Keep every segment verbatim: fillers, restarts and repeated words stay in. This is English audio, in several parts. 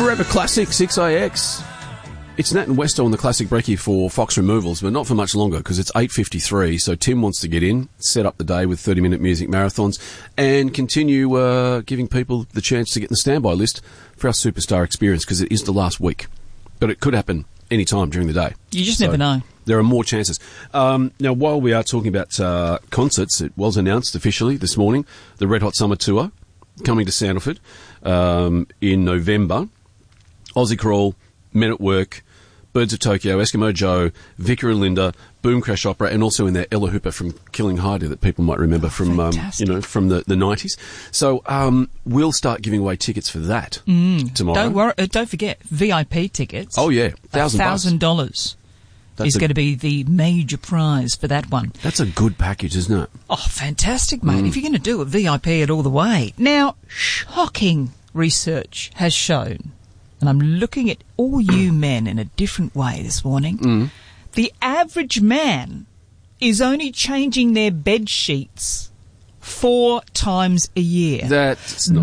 Forever Classic six A X. It's Nat and Westo on the Classic Brekkie for Fox Removals, but not for much longer because it's eight fifty-three, so Tim wants to get in, set up the day with thirty-minute music marathons and continue uh, giving people the chance to get in the standby list for our Superstar Experience because it is the last week. But it could happen any time during the day. You just so never know. There are more chances. Um, now, while we are talking about uh, concerts, it was announced officially this morning, the Red Hot Summer Tour coming to Sandalford um, in November. Aussie Crawl, Men at Work, Birds of Tokyo, Eskimo Joe, Vicar and Linda, Boom Crash Opera, and also in there Ella Hooper from Killing Heidi that people might remember oh, from um, you know from the, the nineties. So um, we'll start giving away tickets for that mm. tomorrow. Don't worry, uh, don't forget V I P tickets. Oh yeah, thousand thousand dollars is going to be the major prize for that one. That's a good package, isn't it? Oh, fantastic, mate! Mm. If you're going to do it, V I P it all the way. Now, shocking research has shown. And I'm looking at all you men in a different way this morning. Mm. The average man is only changing their bed sheets four times a year. That's not,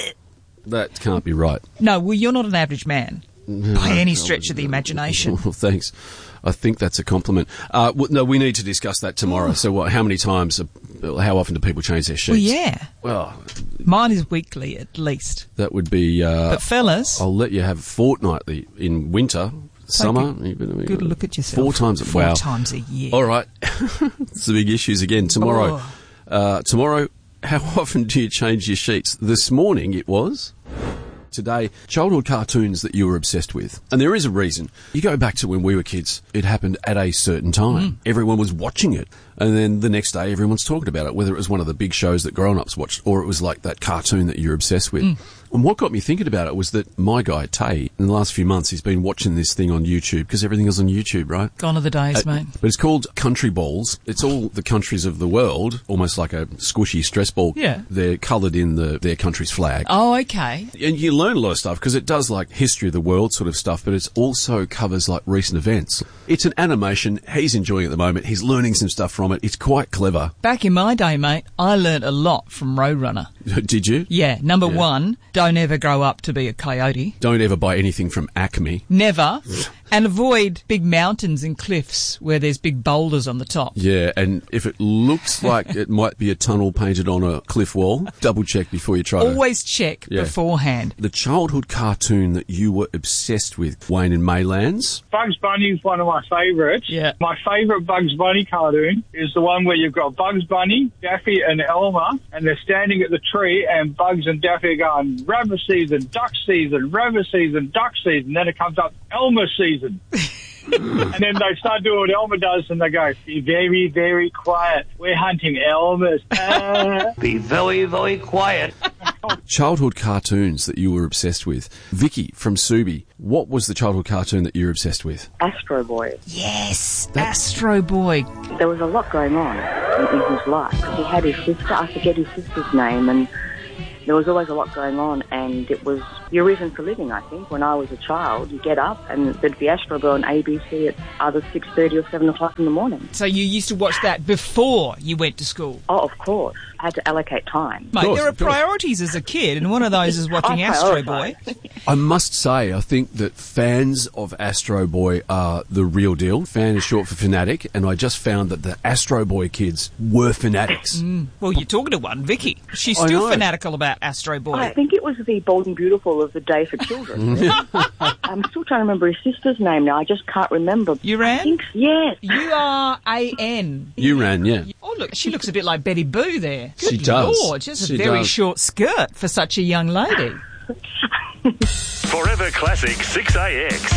that can't be right. No, well, you're not an average man by any stretch of the imagination. Well, thanks. I think that's a compliment. Uh, w- no, we need to discuss that tomorrow. So what, how many times, uh, how often do people change their sheets? Well, yeah. Well, mine is weekly at least. That would be... Uh, but fellas... I'll let you have fortnightly in winter, summer. A even, good look at yourself. Four times. Four wow. times a year. All right. It's the big issues again. Tomorrow. Oh. Uh, tomorrow, how often do you change your sheets? This morning it was... Today, childhood cartoons that you were obsessed with. And there is a reason. You go back to when we were kids, it happened at a certain time. Mm. Everyone was watching it. And then the next day, everyone's talking about it, whether it was one of the big shows that grown-ups watched or it was like that cartoon that you're obsessed with. Mm. And what got me thinking about it was that my guy, Tay, in the last few months, he's been watching this thing on YouTube because everything is on YouTube, right? Gone are the days, uh, mate. But it's called Country Balls. It's all the countries of the world, almost like a squishy stress ball. Yeah. They're coloured in the their country's flag. Oh, okay. And you learn a lot of stuff because it does like history of the world sort of stuff, but it also covers like recent events. It's an animation. He's enjoying it at the moment. He's learning some stuff from it. It's quite clever. Back in my day, mate, I learnt a lot from Roadrunner. Did you? Yeah. Number yeah. one, don't ever grow up to be a coyote. Don't ever buy anything from Acme. Never. And avoid big mountains and cliffs where there's big boulders on the top. Yeah, and if it looks like it might be a tunnel painted on a cliff wall, double check before you try to... Always check yeah. beforehand. The childhood cartoon that you were obsessed with, Wayne and Maylands. Bugs Bunny is one of my favourites. Yeah. My favourite Bugs Bunny cartoon is the one where you've got Bugs Bunny, Daffy and Elmer, and they're standing at the tree and Bugs and Daffy are going, rabbit season, duck season, rabbit season, duck season. Then it comes up, Elmer season. And then they start doing what Elmer does and they go, be very, very quiet. We're hunting Elmers. Uh. Be very, very quiet. Childhood cartoons that you were obsessed with. Vicky from Subi, what was the childhood cartoon that you were obsessed with? Astro Boy. Yes, that- Astro Boy. There was a lot going on in, in his life. He had his sister, I forget his sister's name, and there was always a lot going on, and it was your reason for living, I think. When I was a child, you get up and there'd be Astro Boy on A B C at either six thirty or seven o'clock in the morning. So you used to watch that before you went to school? Oh, of course. I had to allocate time. Mate, course, there are priorities as a kid, and one of those is watching Astro Boy. I must say, I think that fans of Astro Boy are the real deal. Fan is short for fanatic, and I just found that the Astro Boy kids were fanatics. Mm. Well, you're talking to one, Vicky. She's I still know. fanatical about Astro Boy. I think it was the Bold and Beautiful of the day for children. I'm still trying to remember his sister's name now. I just can't remember. Uran? I think, yes. U R A N. Uran, yeah. Oh, look, she looks a bit like Betty Boo there. Good She does. Lord, just She a very does. short skirt for such a young lady. Forever Classic six A X.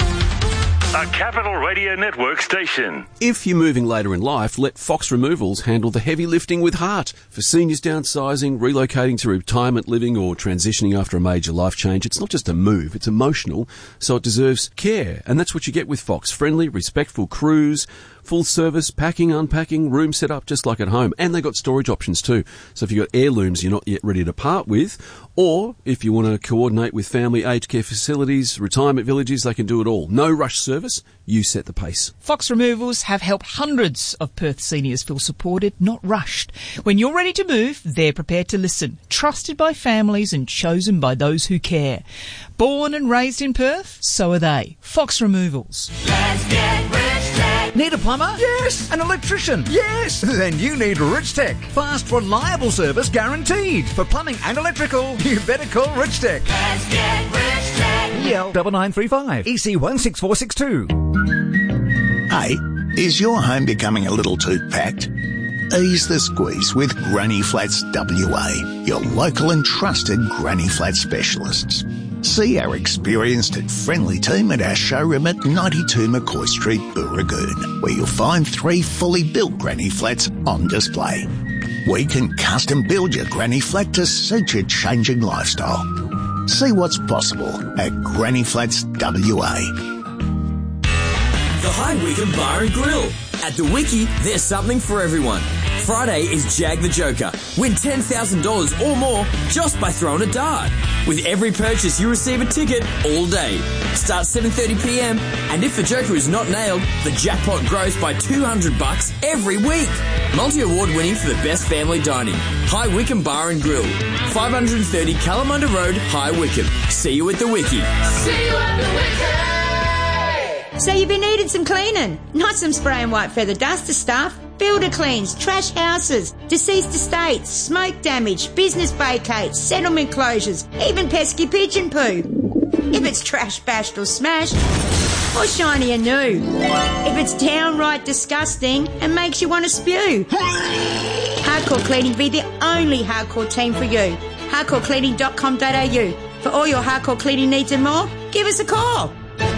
A Capital Radio Network station. If you're moving later in life, let Fox Removals handle the heavy lifting with heart. For seniors downsizing, relocating to retirement living or transitioning after a major life change, it's not just a move, it's emotional, so it deserves care. And that's what you get with Fox. Friendly, respectful crews, full service, packing, unpacking, room set up just like at home. And they've got storage options too. So if you've got heirlooms you're not yet ready to part with, or if you want to coordinate with family aged care facilities, retirement villages, they can do it all. No rush service. service, you set the pace. Fox Removals have helped hundreds of Perth seniors feel supported, not rushed. When you're ready to move, they're prepared to listen. Trusted by families and chosen by those who care. Born and raised in Perth, so are they. Fox Removals. Let's get Rich Tech. Need a plumber? Yes. An electrician? Yes. Then you need Rich Tech. Fast, reliable service guaranteed. For plumbing and electrical, you better call Rich Tech. Let's get Rich Tech. E L nine nine three five, E C one six four six two. Hey, is your home becoming a little too packed? Ease the squeeze with Granny Flats W A, your local and trusted Granny Flat specialists. See our experienced and friendly team at our showroom at ninety-two McCoy Street, Booragoon, where you'll find three fully built Granny Flats on display. We can custom build your Granny Flat to suit your changing lifestyle. See what's possible at Granny Flats W A. The High Wycombe Bar and Grill. At the Wiki, there's something for everyone. Friday is Jag the Joker. Win ten thousand dollars or more just by throwing a dart. With every purchase, you receive a ticket all day. Starts seven thirty p m, and if the Joker is not nailed, the jackpot grows by two hundred bucks every week. Multi-award winning for the best family dining. High Wycombe Bar and Grill. five thirty Kalamunda Road, High Wycombe. See you at the Wiki. See you at the Wiki. So you've been needing some cleaning, not some spray and white feather duster stuff. Builder cleans, trash houses, deceased estates, smoke damage, business vacates, settlement closures, even pesky pigeon poo. If it's trash bashed or smashed, or shiny and new. If it's downright disgusting and makes you want to spew. Hardcore Cleaning be the only hardcore team for you. hardcore cleaning dot com dot a u. For all your hardcore cleaning needs and more, give us a call.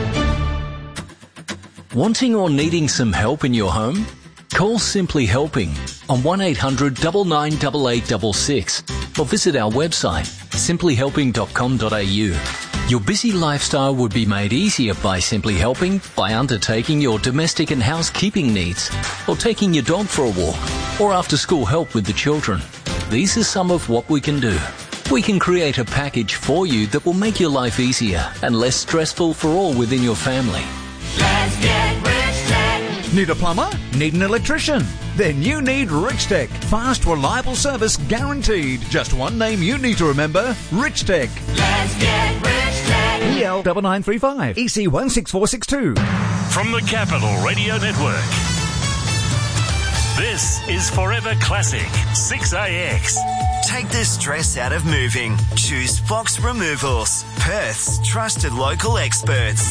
Wanting or needing some help in your home? Call Simply Helping on one eight hundred nine nine eight eight six six or visit our website simply helping dot com dot a u. Your busy lifestyle would be made easier by Simply Helping by undertaking your domestic and housekeeping needs, or taking your dog for a walk, or after school help with the children. These are some of what we can do. We can create a package for you that will make your life easier and less stressful for all within your family. Let's get Rich Tech. Need a plumber? Need an electrician? Then you need Rich Tech. Fast, reliable service guaranteed. Just one name you need to remember, Rich Tech. Let's get Rich Tech. E L nine nine three five, E C one six four six two. From the Capital Radio Network, this is Forever Classic six A X. Take the stress out of moving. Choose Fox Removals, Perth's trusted local experts.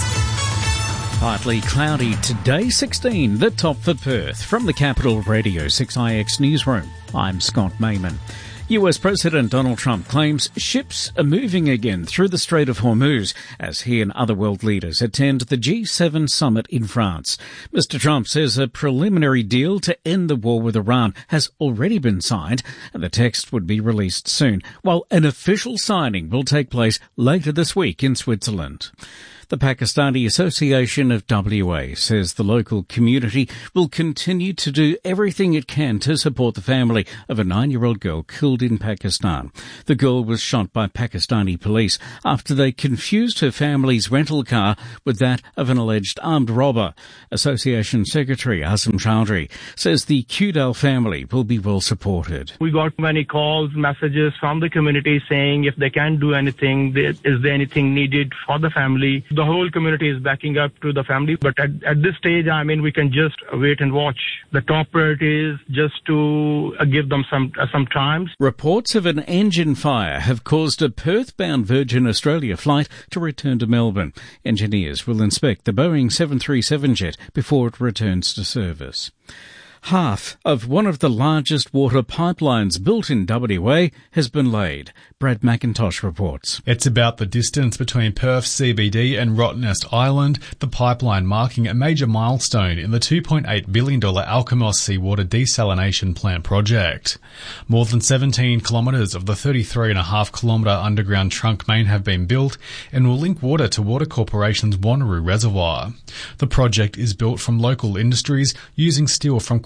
Partly cloudy today, sixteen, the top for Perth. From the Capital Radio six I X Newsroom, I'm Scott Mayman. U S President Donald Trump claims ships are moving again through the Strait of Hormuz as he and other world leaders attend the G seven summit in France. Mister Trump says a preliminary deal to end the war with Iran has already been signed and the text would be released soon, while an official signing will take place later this week in Switzerland. The Pakistani Association of W A says the local community will continue to do everything it can to support the family of a nine-year-old girl killed in Pakistan. The girl was shot by Pakistani police after they confused her family's rental car with that of an alleged armed robber. Association Secretary Azam Chowdhury says the Qdal family will be well supported. We got many calls, messages from the community saying if they can't do anything, is there anything needed for the family? The whole community is backing up to the family, but at, at this stage, I mean, we can just wait and watch. The top priority is just to uh, give them some uh, some time. Reports of an engine fire have caused a Perth-bound Virgin Australia flight to return to Melbourne. Engineers will inspect the Boeing seven thirty-seven jet before it returns to service. Half of one of the largest water pipelines built in W A has been laid. Brad McIntosh reports. It's about the distance between Perth C B D and Rottnest Island, the pipeline marking a major milestone in the two point eight billion dollars Alkimos seawater desalination plant project. More than seventeen kilometres of the thirty-three point five kilometre underground trunk main have been built and will link water to Water Corporation's Wanneroo Reservoir. The project is built from local industries using steel from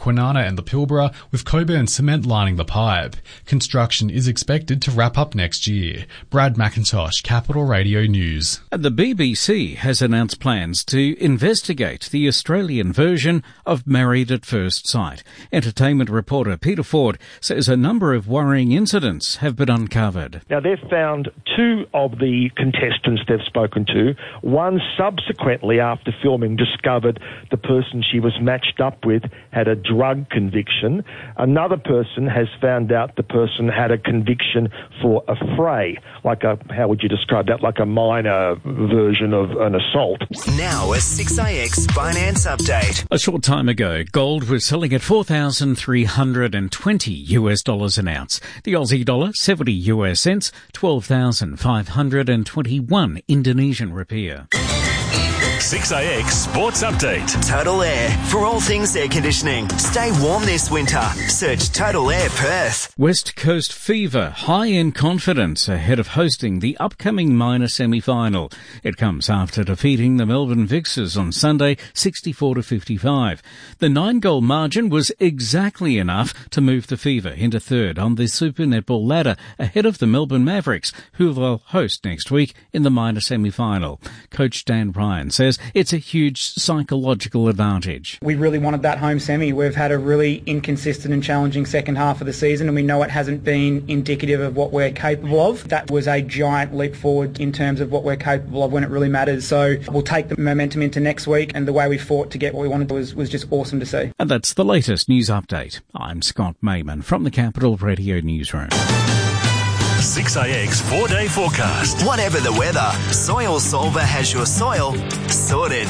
Kwinana and the Pilbara, with Coburn Cement lining the pipe. Construction is expected to wrap up next year. Brad McIntosh, Capital Radio News. And the B B C has announced plans to investigate the Australian version of Married at First Sight. Entertainment reporter Peter Ford says a number of worrying incidents have been uncovered. Now, they've found two of the contestants they've spoken to. One subsequently, after filming, discovered the person she was matched up with had a drug conviction. Another person has found out the person had a conviction for a fray, like a, how would you describe that, like a minor version of an assault. Now a six A X finance update. A short time ago, gold was selling at four thousand three hundred twenty US dollars an ounce. The Aussie dollar, seventy US cents, twelve thousand five hundred twenty-one Indonesian rupiah. six A X Sports Update. Total Air. For all things air conditioning. Stay warm this winter. Search Total Air Perth. West Coast Fever, high in confidence ahead of hosting the upcoming minor semi-final. It comes after defeating the Melbourne Vixers on Sunday, sixty-four to fifty-five. The nine-goal margin was exactly enough to move the Fever into third on the Super Netball ladder ahead of the Melbourne Mavericks, who will host next week in the minor semi-final. Coach Dan Ryan says it's a huge psychological advantage. We really wanted that home semi. We've had a really inconsistent and challenging second half of the season, and we know it hasn't been indicative of what we're capable of. That was a giant leap forward in terms of what we're capable of when it really matters. So we'll take the momentum into next week, and the way we fought to get what we wanted was, was just awesome to see. And that's the latest news update. I'm Scott Mayman from the Capital Radio Newsroom. six A X four-day forecast. Whatever the weather, Soil Solver has your soil sorted.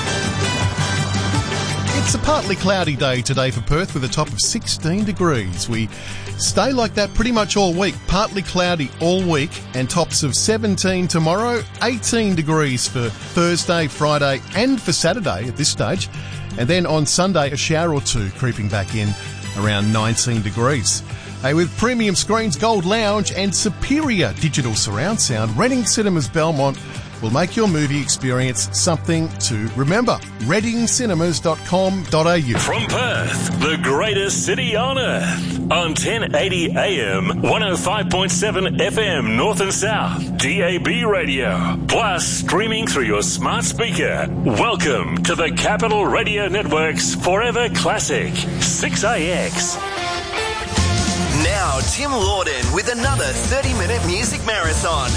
It's a partly cloudy day today for Perth with a top of sixteen degrees. We stay like that pretty much all week. Partly cloudy all week and tops of seventeen tomorrow, eighteen degrees for Thursday, Friday and for Saturday at this stage. And then on Sunday, a shower or two creeping back in around nineteen degrees. Hey, with premium screens, Gold Lounge and superior digital surround sound, Reading Cinemas Belmont will make your movie experience something to remember. reading cinemas dot com dot a u. From Perth, the greatest city on earth, on ten eighty A M, one oh five point seven F M North and South, D A B radio, plus streaming through your smart speaker. Welcome to the Capital Radio Network's Forever Classic, six A X. Now, Tim Lawden with another thirty-minute music marathon.